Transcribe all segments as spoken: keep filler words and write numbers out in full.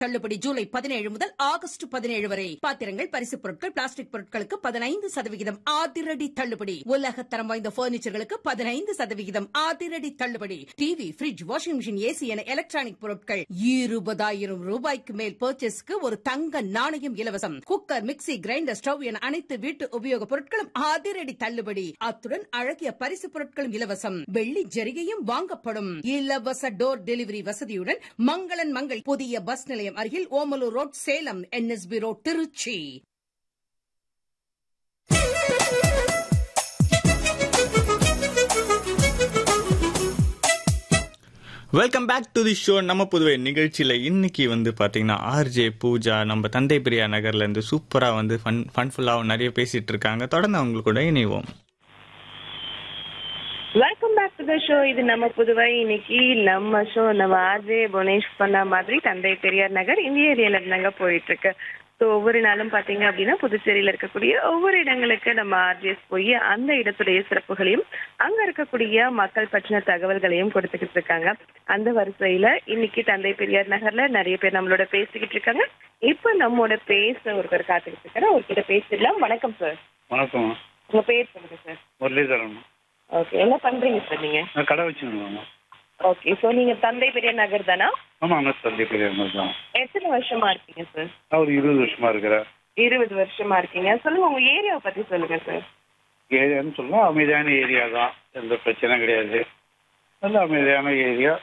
தள்ளுபடி ஜூலை பதினேழு முதல் ஆகஸ்ட் பதினேழு வரை. பாத்திரங்கள், பரிசுப் பொருட்கள், பிளாஸ்டிக் பொருட்களுக்கு பதினைந்து சதவிகிதம் அதிரடி தள்ளுபடி. உலகத்தரம் வாய்ந்த பர்னிச்சர்களுக்கு பதினைந்து சதவிகிதம் அதிரடி தள்ளுபடி. TV, bridge, washing machine, AC என எலக்ட்ரானிக் பொருட்கள் இருபதாயிரம் ரூபாய்க்கு மேல் பர்ச்சேஸ்க்கு ஒரு தங்க நாணயம் இலவசம். குக்கர், மிக்ஸி, கிரைண்டர், ஸ்டவ் என அனைத்து வீட்டு உபயோகப் பொருட்களும் அதிரடி தள்ளுபடி. அத்துடன் அழகிய பரிசு பொருட்களும் இலவசம். வெள்ளி ஜரிகையும் வாங்கப்படும். இலவச டோர் டெலிவரி வசதியுடன் மங்களன் மங்கள் புதிய பஸ் நிலையம் அருகில் Omalur road, Salem. NSP road, Trichy. Welcome back to the show. நம்ம புதுவை நிகழ்ச்சியில் இன்னைக்கு வந்து பார்த்தீங்கன்னா ஆர்ஜே பூஜா நம்ம தந்தை பெரியா நகர்லேருந்து சூப்பராக வந்து ஃபன் ஃபன்ஃபுல்லாக நிறைய பேசிகிட்டு இருக்காங்க. தொடர்ந்து அவங்களுக்கு கூட இணைவோம். Welcome back to the show. இது நம்ம புதுவை. இன்னைக்கு நம்ம ஷோ நம்ம ஆர்ஜே புவனேஷ் பண்ண மாதிரி தந்தை பெரியார் நகர் இந்த ஏரியால இருந்தாங்க போயிட்டு இருக்கு. ஸோ ஒவ்வொரு நாளும் பார்த்தீங்க அப்படின்னா புதுச்சேரியில் இருக்கக்கூடிய ஒவ்வொரு இடங்களுக்கு நம்ம ஆர்ஜிஎஸ் போய் அந்த இடத்துடைய சிறப்புகளையும் அங்க இருக்கக்கூடிய மக்கள் பற்றின தகவல்களையும் கொடுத்துக்கிட்டு இருக்காங்க. அந்த வரிசையில இன்னைக்கு தந்தை பெரியார் நகர்ல நிறைய பேர் நம்மளோட பேசிக்கிட்டு இருக்காங்க. இப்ப நம்மோட பேச ஒருத்தர் காத்துக்கிட்டு இருக்காரு. அவர்கிட்ட பேசிடலாம். வணக்கம் சார். வணக்கம். உங்க பேர் சொல்லுங்க சார். முரளிதரன். ஓகே, என்ன பண்றீங்க சார் நீங்க? நான் கடை வச்சுருந்தோம். ஓகே, ஸோ நீங்க தந்தை பெரியார் நகர் தானா? ஆமாங்க, தந்தை பெரியார் நகர் தான். எத்தனை வருஷமா இருக்கீங்க சார்? நான் ஒரு இருபது வருஷமா இருக்கிறேன். இருபது வருஷமா இருக்கீங்க. சொல்லுங்க, உங்க ஏரியாவை பத்தி சொல்லுங்க சார். ஏரியான்னு சொல்லலாம், அமைதியான ஏரியா தான், எந்த பிரச்சனை கிடையாது, நல்ல அமைதியான ஏரியா.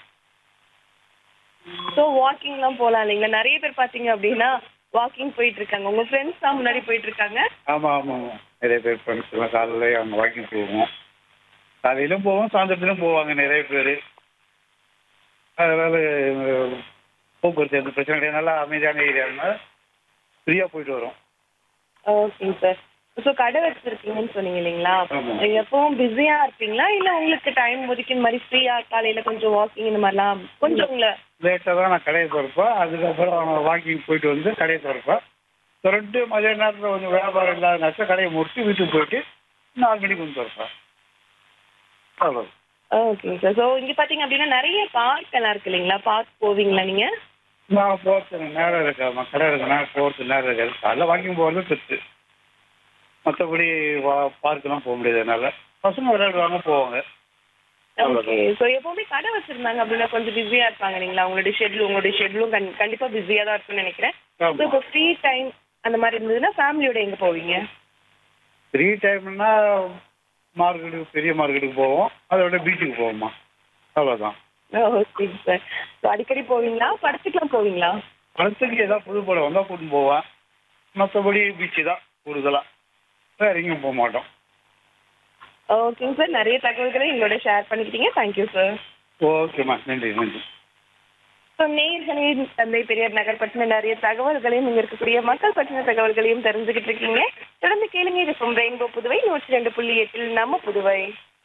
ஸோ வாக்கிங்லாம் போகலாம் இல்லைங்களா? நிறைய பேர் பார்த்தீங்க அப்படின்னா வாக்கிங் போயிட்டு இருக்காங்க. உங்க ஃப்ரெண்ட்ஸ் தான் முன்னாடி போயிட்டு இருக்காங்க. ஆமாம் ஆமாம் ஆமாம், நிறைய பேர் ஃப்ரெண்ட்ஸ் எல்லாம் காலையில் அவங்க வாக்கிங் போவோம். காலையிலும் போவோம், சாயந்தரத்திலும் போவாங்க நிறைய பேர். அதனால போக்குவரத்து எந்த பிரச்சனை கிடையாது, நல்லா அமைதியான ஏரியானால ஃப்ரீயாக போயிட்டு வரோம். ஓகேங்க சார். ஸோ கடை வச்சிருக்கீங்கன்னு சொன்னீங்க இல்லைங்களா? ஆமாம். எப்பவும் பிஸியா இருப்பீங்களா இல்லை உங்களுக்கு டைம் ஒதுக்கின மாதிரி ஃப்ரீயா காலையில கொஞ்சம் வாக்கிங் இந்த மாதிரிலாம் கொஞ்சம் உங்களை லேட்டாக தான் நான் கடையை திறப்பேன். அதுக்கப்புறம் வாக்கிங் போயிட்டு வந்து கடையை திறப்பேன். திறந்து மதிய நேரத்தில் கொஞ்சம் வியாபாரம் இல்லாதனாச்சா கடையை முடிச்சு வீட்டுக்கு போயிட்டு நாலு மணிக்கு வந்து திறப்பேன். அவ்வளோ. ஓகேங்க சார். ஸோ இங்கே பார்த்தீங்க அப்படின்னா நிறைய பார்க் எல்லாம் இருக்கு இல்லைங்களா? பார்க் போவீங்களா நீங்கள்? நான் போகிறது நேரம் இருக்காது, கடை இருக்குன்னா போகிறது நேரம் இருக்காது. காலைல வாக்கிங் போகிறது பெருசு, மற்றபடி வா பார்க்கெலாம் போக முடியாது. அதனால பசங்க விளையாடுவாங்க, போவாங்க. ஓகே. ஸோ எப்போவுமே கடை வச்சுருந்தாங்க அப்படின்னா கொஞ்சம் பிஸியாக இருப்பாங்க இல்லைங்களா? உங்களுடைய ஷெட்யூல் உங்களுடைய ஷெட்யூலும் கண் கண்டிப்பாக பிஸியாக தான் இருக்கும்னு நினைக்கிறேன். ஸோ இப்போ ஃப்ரீ டைம் அந்த மாதிரி இருந்ததுன்னா ஃபேமிலியோட எங்கே போவீங்க? ஃப்ரீ டைம்னா மார்க்கெட்டுக்கு, பெரிய மார்க்கெட்டுக்கு போவோம், அதோட பீச்சுக்கு போவோம்மா, அவ்வளோதான். Okay sir. ஸோ அடிக்கடி போவீங்களா? படத்துக்குலாம் போவீங்களா? படத்துக்கு ஏதாவது புது படம் வந்தால் கூட்டின்னு போவேன். மற்றபடி பீச்சு தான் கூடுதலாக, வேறு எங்கேயும் போக மாட்டோம். ஓகேங்க சார். நிறைய தகவல்களை எங்களோட ஷேர் பண்ணிக்கிட்டீங்க. Thank you sir. ஓகேம்மா, நன்றி நன்றி. ஸோ நேயர்களின் தந்தை பெரியார் நகர் பற்றின நிறைய தகவல்களையும் இங்கே இருக்கக்கூடிய மக்கள் பற்றின தகவல்களையும் தெரிஞ்சுக்கிட்டு இருக்கீங்க. தொடர்ந்து கேளுங்க. இது ரெயின்போ புதுவை நூற்றி ரெண்டு புள்ளி எட்டில் நம்ம புதுவை.